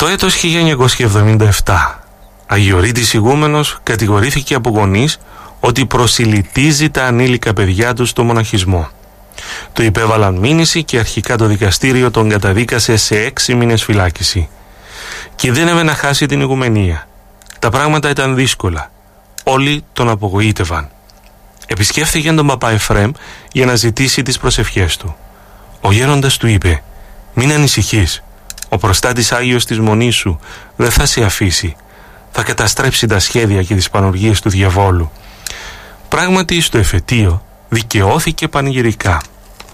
Το έτος 1977, Αγιορείτης ηγούμενος κατηγορήθηκε από γονείς ότι προσιλητίζει τα ανήλικα παιδιά του στο μοναχισμό. Του υπέβαλαν μήνυση και αρχικά το δικαστήριο τον καταδίκασε σε 6 μήνες φυλάκιση. Κινδύνευε να χάσει την ηγουμενία. Τα πράγματα ήταν δύσκολα. Όλοι τον απογοήτευαν. Επισκέφθηκε τον παπά Εφραίμ για να ζητήσει τις προσευχές του. Ο γέροντας του είπε: «Μην ανησυχείς. Ο προστάτης Άγιος της Μονής σου δεν θα σε αφήσει. Θα καταστρέψει τα σχέδια και τις πανοργίες του διαβόλου». Πράγματι, στο εφετείο δικαιώθηκε πανηγυρικά.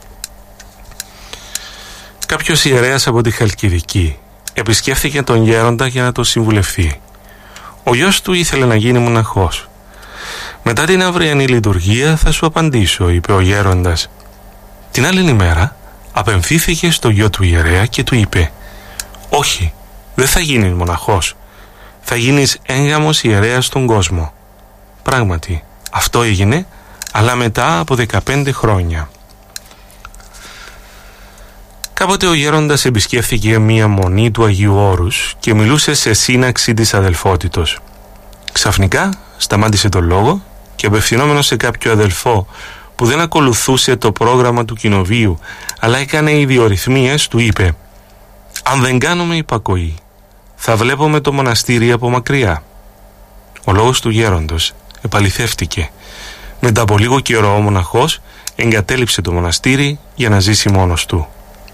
Κάποιος ιερέας από τη Χαλκιδική επισκέφθηκε τον γέροντα για να τον συμβουλευθεί. Ο γιος του ήθελε να γίνει μοναχός. «Μετά την αυριανή λειτουργία θα σου απαντήσω», είπε ο γέροντας. Την άλλη ημέρα απεμφύθηκε στο γιο του ιερέα και του είπε: «Όχι, δεν θα γίνεις μοναχός. Θα γίνεις έγγαμος ιερέας στον κόσμο». Πράγματι, αυτό έγινε, αλλά μετά από 15 χρόνια. Κάποτε ο γέροντας επισκέφθηκε μία μονή του Αγίου Όρους και μιλούσε σε σύναξη της αδελφότητος. Ξαφνικά σταμάτησε τον λόγο και απευθυνόμενος σε κάποιο αδελφό που δεν ακολουθούσε το πρόγραμμα του κοινοβίου αλλά έκανε ιδιορυθμίες, του είπε: «Αν δεν κάνουμε υπακοή, θα βλέπουμε το μοναστήρι από μακριά». Ο λόγος του γέροντος επαληθεύτηκε. Μετά από λίγο καιρό ο μοναχός εγκατέλειψε το μοναστήρι για να ζήσει μόνος του.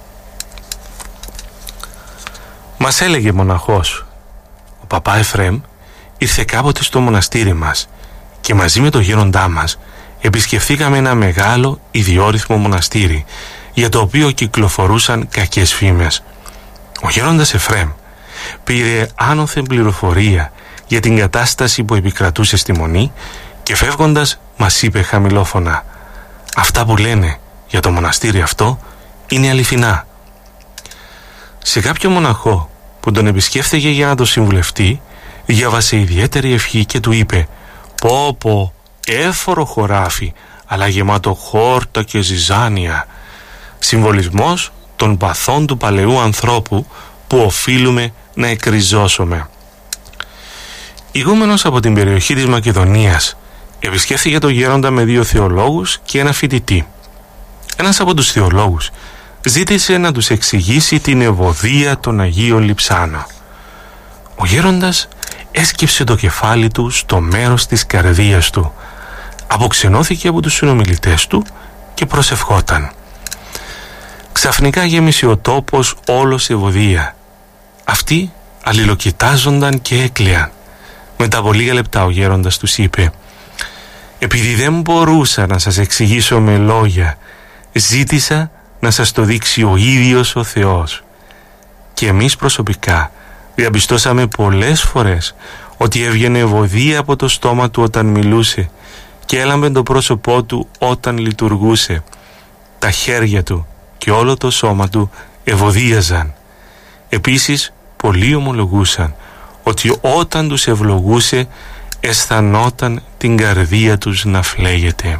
Μας έλεγε μοναχός: «Ο παπά Εφραίμ ήρθε κάποτε στο μοναστήρι μας και μαζί με το γέροντά μας επισκεφθήκαμε ένα μεγάλο ιδιόρυθμο μοναστήρι για το οποίο κυκλοφορούσαν κακές φήμες. Ο γέροντας Εφραίμ πήρε άνωθεν πληροφορία για την κατάσταση που επικρατούσε στη μονή και φεύγοντας μας είπε χαμηλόφωνα: «Αυτά που λένε για το μοναστήρι αυτό είναι αληθινά». Σε κάποιο μοναχό που τον επισκέφθηκε για να το συμβουλευτεί, διάβασε ιδιαίτερη ευχή και του είπε: «Πω, έφορο χωράφι, αλλά γεμάτο χόρτα και ζυζάνια». Συμβολισμός των παθών του παλαιού ανθρώπου που οφείλουμε να εκριζώσουμε. Ηγούμενος από την περιοχή της Μακεδονίας επισκέφθηκε το γέροντα με 2 θεολόγους και ένα φοιτητή. Ένας από τους θεολόγους ζήτησε να τους εξηγήσει την ευωδία των Αγίων Λειψάνων. Ο γέροντας έσκυψε το κεφάλι του στο μέρος της καρδίας του, αποξενώθηκε από τους συνομιλητές του και προσευχόταν. Ξαφνικά γέμισε ο τόπος όλος ευωδία. Αυτοί αλληλοκοιτάζονταν και έκλαιαν. Μετά από λίγα λεπτά ο γέροντας τους είπε: «Επειδή δεν μπορούσα να σας εξηγήσω με λόγια, ζήτησα να σας το δείξει ο ίδιος ο Θεός». Και εμείς προσωπικά διαπιστώσαμε πολλές φορές ότι έβγαινε ευωδία από το στόμα του όταν μιλούσε και έλαμπε το πρόσωπό του όταν λειτουργούσε. Τα χέρια του και όλο το σώμα του ευωδίαζαν. Επίσης πολλοί ομολογούσαν ότι όταν τους ευλογούσε αισθανόταν την καρδία τους να φλέγεται.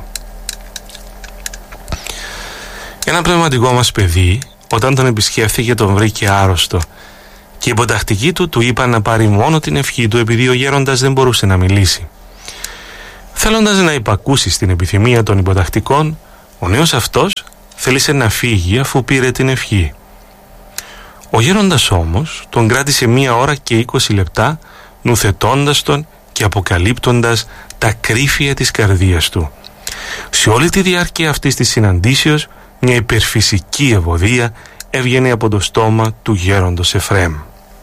Ένα πνευματικό μας παιδί, όταν τον επισκέφθηκε, τον βρήκε άρρωστο και οι υποτακτικοί του είπαν να πάρει μόνο την ευχή του, επειδή ο γέροντας δεν μπορούσε να μιλήσει. Θέλοντας να υπακούσει στην επιθυμία των υποτακτικών, ο νέος αυτός θέλησε να φύγει αφού πήρε την ευχή. Ο γέροντας όμως τον κράτησε 1 ώρα και 20 λεπτά, νουθετώντας τον και αποκαλύπτοντας τα κρύφια της καρδίας του. Σε όλη τη διάρκεια αυτής της συναντήσεως, μια υπερφυσική ευωδία έβγαινε από το στόμα του γέροντος Εφραίμ.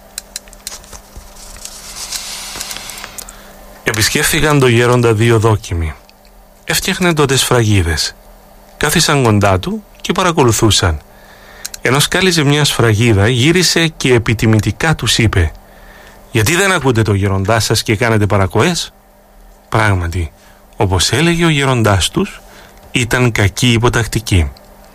Επισκέφθηκαν το γέροντα 2 δόκιμοι. Έφτιαχνε τότε σφραγίδες. Κάθισαν κοντά του και παρακολουθούσαν. Ενώ σκάλιζε μια σφραγίδα, γύρισε και επιτιμητικά τους είπε: «Γιατί δεν ακούτε το γέροντά σας και κάνετε παρακοές?» Πράγματι, όπως έλεγε ο γέροντάς τους, ήταν κακοί υποτακτικοί.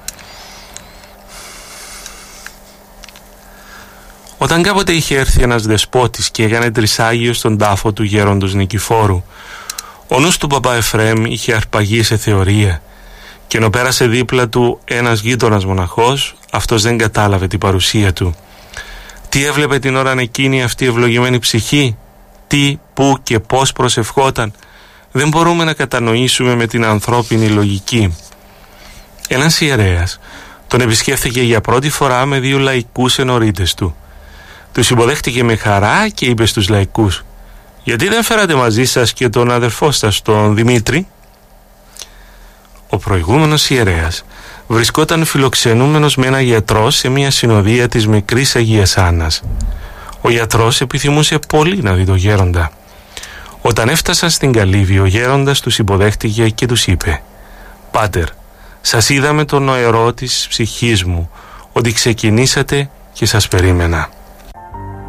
Όταν κάποτε είχε έρθει ένας δεσπότης και έκανε τρισάγιο στον τάφο του γέροντος Νικηφόρου, ο νους του παπά Εφραίμ είχε αρπαγεί σε θεωρία και ενώ πέρασε δίπλα του ένας γείτονας μοναχός, αυτός δεν κατάλαβε την παρουσία του. Τι έβλεπε την ώρα εκείνη αυτή η ευλογημένη ψυχή, τι, πού και πώς προσευχόταν, δεν μπορούμε να κατανοήσουμε με την ανθρώπινη λογική. Ένας ιερέας τον επισκέφθηκε για πρώτη φορά με 2 λαϊκούς ενορίτες του. Τους υποδέχτηκε με χαρά και είπε στους λαϊκούς: «Γιατί δεν φέρατε μαζί σας και τον αδερφό σας, τον Δημήτρη?» Ο προηγούμενος ιερέας βρισκόταν φιλοξενούμενος με ένα γιατρό σε μια συνοδεία της μικρής Αγίας Άννας. Ο γιατρός επιθυμούσε πολύ να δει τον γέροντα. Όταν έφτασαν στην καλύβη, ο γέροντας τους υποδέχτηκε και τους είπε: «Πάτερ, σας είδαμε τον νοερό της ψυχής μου, ότι ξεκινήσατε και σας περίμενα».